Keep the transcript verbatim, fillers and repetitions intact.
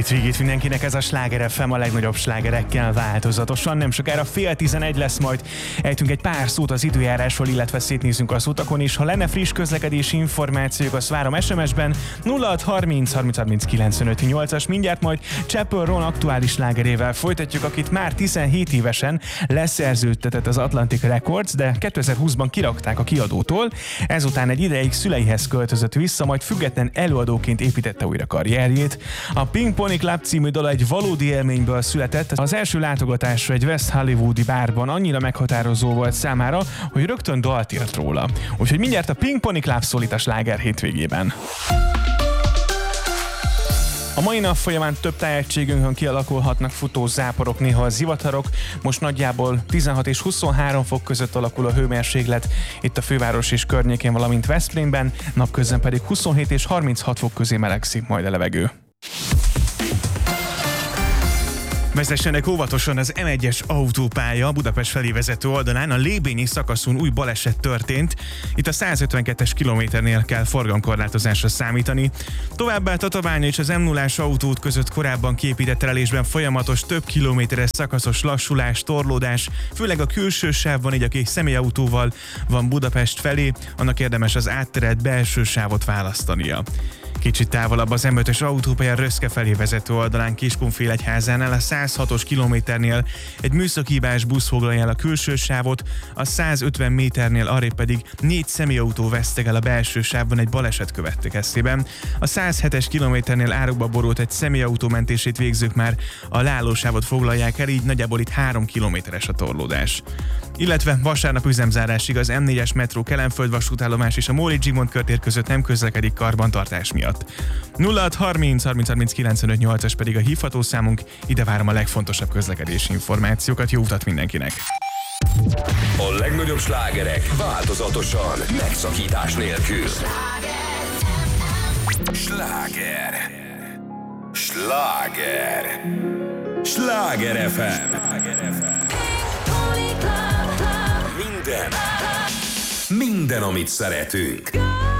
hétvégét mindenkinek, ez a Sláger ef em a legnagyobb slágerekkel változatosan. Nem sokára fél tizenegy lesz, majd ejtünk egy pár szót az időjárásról, illetve szétnézünk az utakon is. Ha lenne friss közlekedési információk, azt várom es em es-ben nulla hat harminc harminc harminc kilencvenöt nyolcas. Mindjárt majd Chapel Roan aktuális slágerével folytatjuk, akit már tizenhét évesen leszerződtetett az Atlantic Records, de kétezer-húszban kirakták a kiadótól. Ezután egy ideig szüleihez költözött vissza, majd független előadóként építette újra karrierjét. A Pink Pony Club című dal egy valódi élményből született. Az első látogatásra egy West Hollywoodi bárban annyira meghatározó volt számára, hogy rögtön dalt írt róla. Úgyhogy mindjárt a Pink Pony Club szólít a sláger hétvégében. A mai nap folyamán több tájegységünkön kialakulhatnak futó záporok, néha a zivatarok. Most nagyjából tizenhat és huszonhárom fok között alakul a hőmérséklet itt a főváros és környékén, valamint Veszprémben, napközben pedig huszonhét és harminchat fok közé melegszik majd a levegő. Vezessenek óvatosan, az em egyes autópálya Budapest felé vezető oldalán a Lébényi szakaszon új baleset történt. Itt a százötvenkettes kilométernél kell forgalomkorlátozásra számítani. Továbbá Tatabánya és az em nullás autóút között korábban kiépített terelésben folyamatos több kilométeres szakaszos lassulás, torlódás, főleg a külső sávban, így aki személyautóval van Budapest felé, annak érdemes az átterelt belső sávot választania. Kicsit távolabb az em ötös autópálya Röszke felé vezető oldalán Kiskunfélegyházánál a százhatos kilométernél egy műszaki hibás busz foglalja el a külső sávot, a százötven méternél arrébb pedig négy személyautó veszteg el a belső sávban egy baleset következtében. A százhetes kilométernél árokba borult egy személyautó mentését végzők már a leállósávot foglalják el, így nagyjából itt három kilométeres a torlódás. Illetve vasárnap üzemzárásig az em négyes metró Kelenföld vasútállomás és a Móricz Zsigmond körtér között nem közlekedik karbantartás miatt. nulla hat harminc harminc harminc kilencvenöt nyolcas pedig a hívható számunk, ide várom a legfontosabb közlekedési információkat, jó utat mindenkinek! A legnagyobb slágerek változatosan, megszakítás nélkül. Sláger. Sláger. Sláger ef em. Minden. Minden, amit szeretünk.